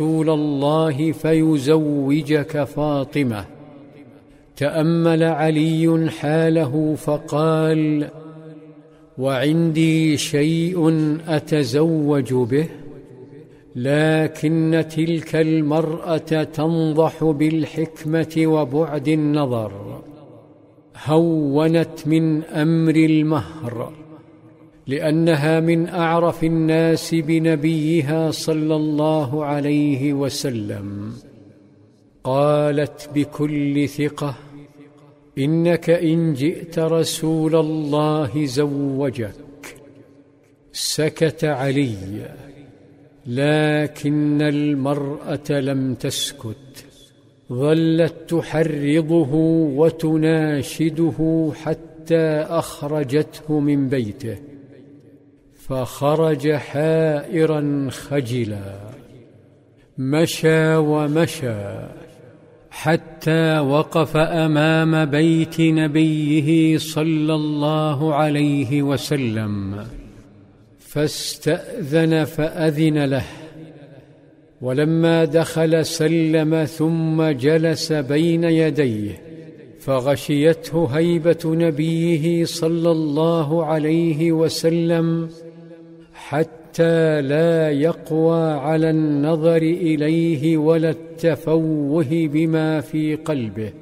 رسول الله فيزوجك فاطمة. تأمل علي حاله فقال: وعندي شيء أتزوج به، لكن تلك المرأة تنضح بالحكمة وبعد النظر، هونت من أمر المهر، لأنها من أعرف الناس بنبيها صلى الله عليه وسلم. قالت بكل ثقة: إنك إن جئت رسول الله زوجك. سكت علي، لكن المرأة لم تسكت، ظلت تحرضه وتناشده حتى أخرجته من بيته، فخرج حائرا خجلا. مشى ومشى حتى وقف أمام بيت نبيه صلى الله عليه وسلم، فاستأذن فأذن له، ولما دخل سلم ثم جلس بين يديه، فغشيته هيبة نبيه صلى الله عليه وسلم حتى لا يقوى على النظر إليه ولا التفوه بما في قلبه.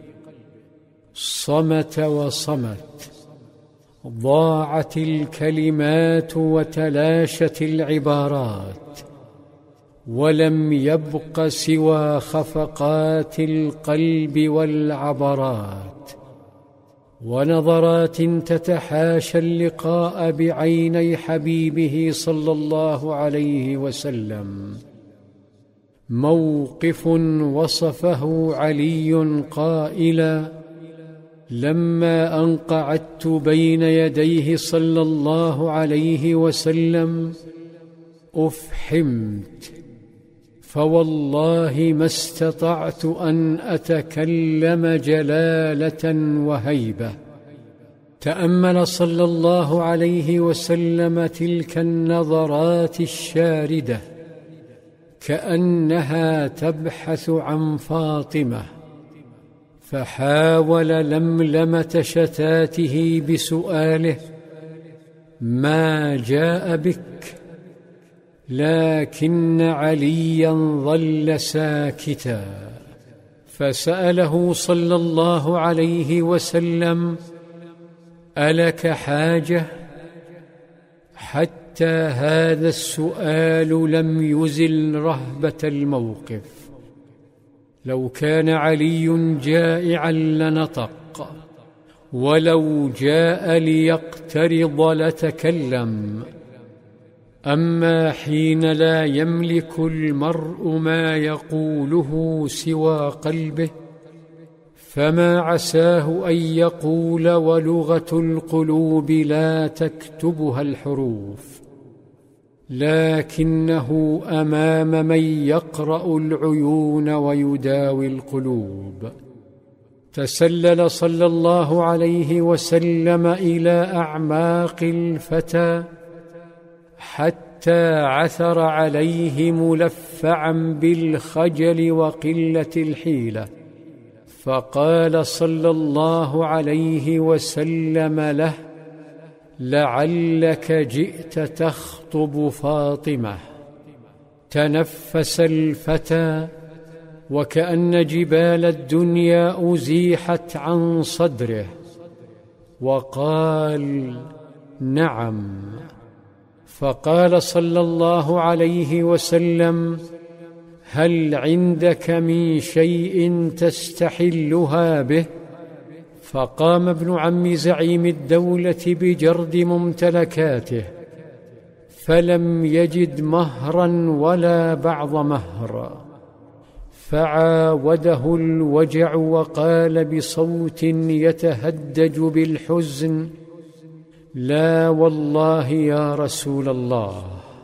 صمت وصمت، ضاعت الكلمات وتلاشت العبارات، ولم يبق سوى خفقات القلب والعبرات، ونظرات تتحاشى اللقاء بعيني حبيبه صلى الله عليه وسلم. موقف وصفه علي قائلا: لما أن قعدت بين يديه صلى الله عليه وسلم أفحمت، فوالله ما استطعت أن أتكلم جلالة وهيبة. تأمل صلى الله عليه وسلم تلك النظرات الشاردة كأنها تبحث عن فاطمة، فحاول لملمة شتاته بسؤاله: ما جاء بك؟ لكن عليا ظل ساكتا، فسأله صلى الله عليه وسلم: ألك حاجة؟ حتى هذا السؤال لم يزل رهبة الموقف. لو كان علي جائعا لنطق، ولو جاء ليقترض لتكلم، أما حين لا يملك المرء ما يقوله سوى قلبه، فما عساه أن يقول ولغة القلوب لا تكتبها الحروف، لكنه أمام من يقرأ العيون ويداوي القلوب. تسلل صلى الله عليه وسلم إلى أعماق الفتى حتى عثر عليه ملفعا بالخجل وقلة الحيلة، فقال صلى الله عليه وسلم له: لعلك جئت تخطب فاطمة. تنفس الفتى وكأن جبال الدنيا أزيحت عن صدره، وقال: نعم. فقال صلى الله عليه وسلم: هل عندك من شيء تستحلها به؟ فقام ابن عم زعيم الدولة بجرد ممتلكاته، فلم يجد مهرا ولا بعض مهر، فعاوده الوجع وقال بصوت يتهدج بالحزن: لا والله يا رسول الله.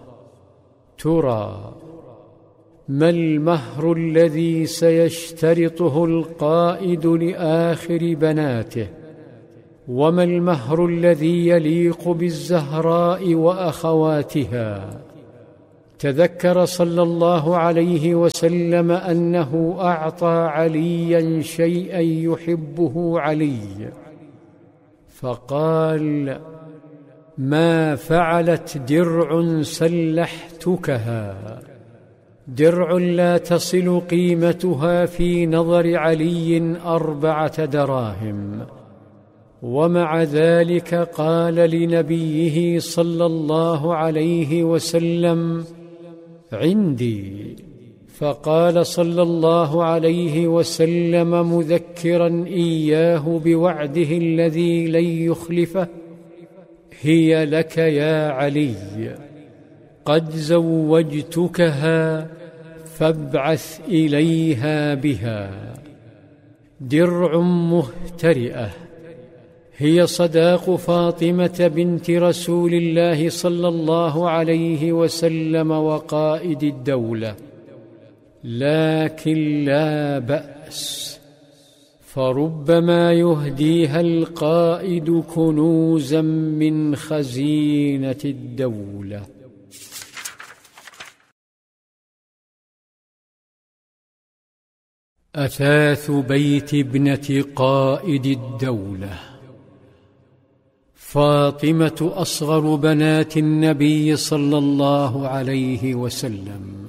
ترى ما المهر الذي سيشترطه القائد لآخر بناته؟ وما المهر الذي يليق بالزهراء وأخواتها؟ تذكر صلى الله عليه وسلم أنه أعطى عليا شيئا يحبه علي، فقال: ما فعلت درع سلحتكها، درع لا تصل قيمتها في نظر علي 4 دراهم. ومع ذلك قال لنبيه صلى الله عليه وسلم: عندي. فقال صلى الله عليه وسلم مذكرا إياه بوعده الذي لن يخلفه: هي لك يا علي، قد زوجتكها فابعث إليها بها. درع مهترئة هي صداق فاطمة بنت رسول الله صلى الله عليه وسلم وقائد الدولة، لكن لا بأس، فربما يهديها القائد كنوزا من خزينة الدولة. أثاث بيت ابنة قائد الدولة. فاطمة أصغر بنات النبي صلى الله عليه وسلم،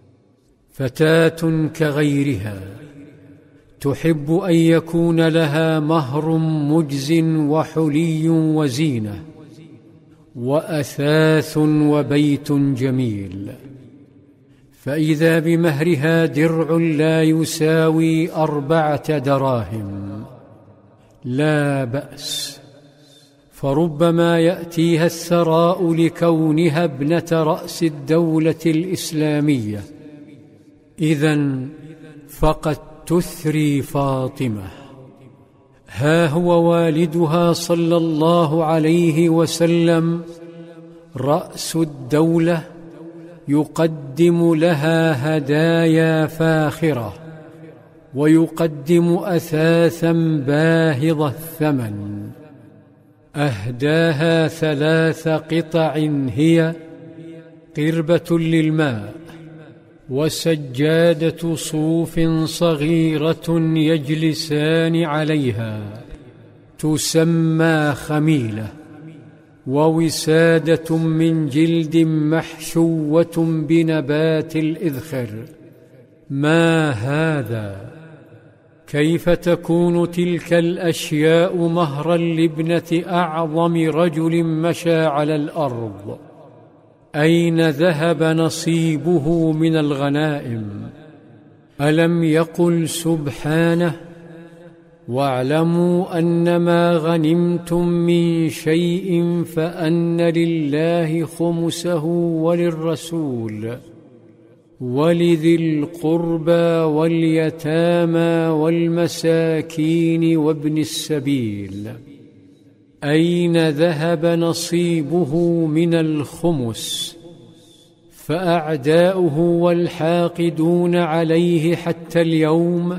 فتاة كغيرها تحب أن يكون لها مهر مجز وحلي وزينة وأثاث وبيت جميل، فإذا بمهرها درع لا يساوي 4 دراهم، لا بأس، فربما يأتيها الثراء لكونها ابنة رأس الدولة الإسلامية، إذن فقد تثري فاطمة. ها هو والدها صلى الله عليه وسلم رأس الدولة يقدم لها هدايا فاخرة، ويقدم أثاثا باهظ الثمن. أهداها 3 قطع هي: قربة للماء، وسجادة صوف صغيرة يجلسان عليها تسمى خميلة، ووسادة من جلد محشوة بنبات الإذخر. ما هذا؟ كيف تكون تلك الأشياء مهرا لابنة أعظم رجل مشى على الأرض؟ أين ذهب نصيبه من الغنائم؟ ألم يقل سبحانه: واعلموا أنما غنمتم من شيء فأن لله خمسه وللرسول ولذي القربى واليتامى والمساكين وابن السبيل. أين ذهب نصيبه من الخمس؟ فأعداؤه والحاقدون عليه حتى اليوم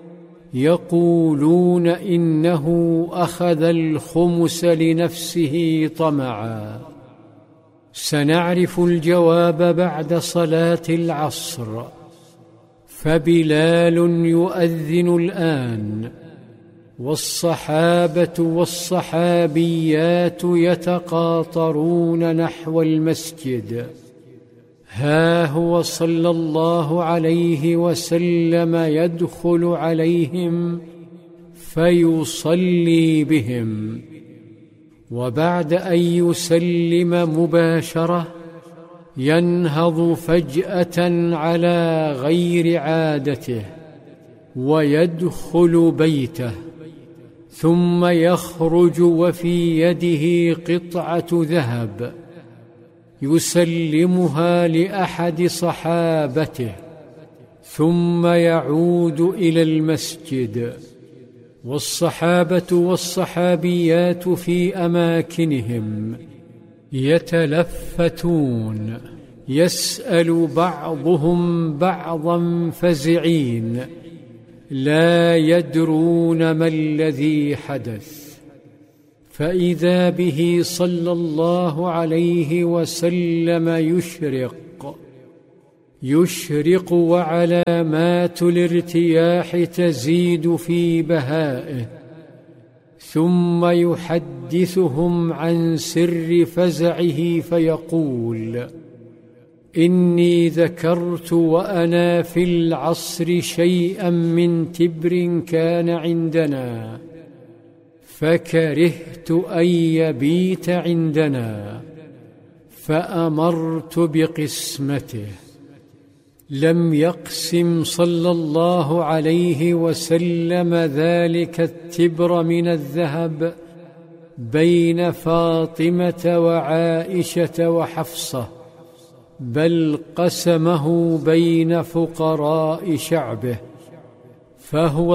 يقولون إنه أخذ الخمس لنفسه طمعا. سنعرف الجواب بعد صلاة العصر، فبلال يؤذن الآن، والصحابة والصحابيات يتقاطرون نحو المسجد. ها هو صلى الله عليه وسلم يدخل عليهم فيصلي بهم، وبعد أن يسلم مباشرة ينهض فجأة على غير عادته ويدخل بيته، ثم يخرج وفي يده قطعة ذهب يسلمها لأحد صحابته، ثم يعود إلى المسجد، والصحابة والصحابيات في أماكنهم يتلفتون، يسأل بعضهم بعضا فزعين لا يدرون ما الذي حدث. فإذا به صلى الله عليه وسلم يشرق يشرق وعلامات الارتياح تزيد في بهائه، ثم يحدثهم عن سر فزعه فيقول: إني ذكرت وأنا في العصر شيئا من تبر كان عندنا، فكرهت أن يبيت عندنا، فأمرت بقسمته. لم يقسم صلى الله عليه وسلم ذلك التبر من الذهب بين فاطمة وعائشة وحفصة، بل قسمه بين فقراء شعبه، فهو